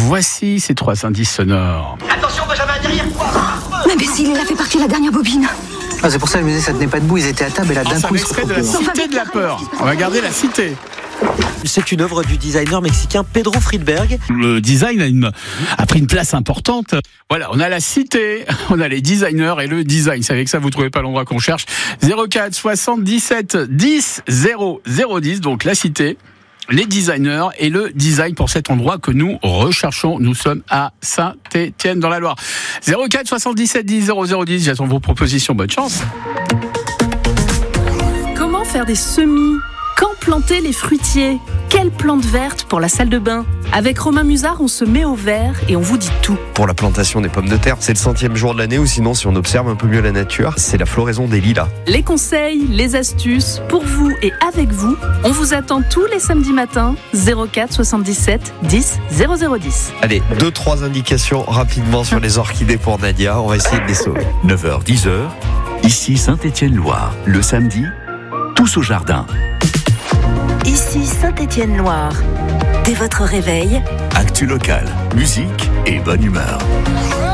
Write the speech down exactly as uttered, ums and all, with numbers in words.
Voici ces trois indices sonores. Attention, Benjamin, derrière toi. Mais imbécile, il a fait partir la dernière bobine. Ah, c'est pour ça que je me disais, ça tenait pas debout, ils étaient à table et là, Oh, d'un c'est un coup, ils se extrait de la retrouvent. Cité de la Peur. On va garder la Cité. C'est une œuvre du designer mexicain Pedro Friedberg. Le design a, une, a pris une place importante. Voilà, on a la Cité, on a les designers et le design. C'est avec ça vous trouvez pas l'endroit qu'on cherche. zéro quatre soixante-dix-sept dix zéro zéro dix, donc la Cité, les designers et le design pour cet endroit que nous recherchons. Nous sommes à Saint-Étienne dans la Loire. zéro quatre soixante-dix-sept dix zéro zéro dix, j'attends vos propositions. Bonne chance. Comment faire des semis ? Quand planter les fruitiers ? Quelle plante verte pour la salle de bain ? Avec Romain Musard, on se met au vert et on vous dit tout. Pour la plantation des pommes de terre, c'est le centième jour de l'année, ou sinon, si on observe un peu mieux la nature, c'est la floraison des lilas. Les conseils, les astuces, pour vous et avec vous, on vous attend tous les samedis matins, zéro quatre soixante-dix-sept dix zéro zéro dix. Allez, deux, trois indications rapidement sur les orchidées pour Nadia, on va essayer de les sauver. neuf heures dix heures, ici Saint-Étienne-Loire. Le samedi, tous au jardin. Ici Saint-Étienne-Loire. Dès votre réveil, Actu locale, musique et bonne humeur.